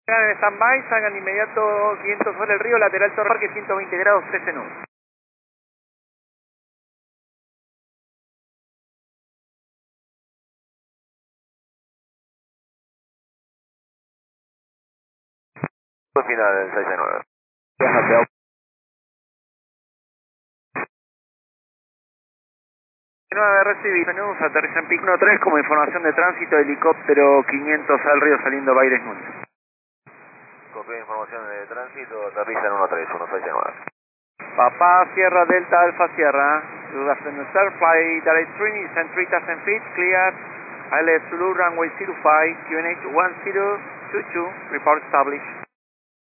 Salgan en stand-by, salgan de inmediato 500 sobre el río, lateral Torre Parque, 120 grados, 13 nudos. Final en 6 de 9. 9 recibido, news, aterriza en Pico 13 como información de tránsito, helicóptero 500 al río saliendo Baires Núñez. Copia de información de tránsito, aterriza en 1-3, 1-6 de 9. Papá Sierra Delta Alfa Sierra, good afternoon sir, fly direct train is at 3000 feet, clear, ILS Zulu runway 05, QNH 1022, report established.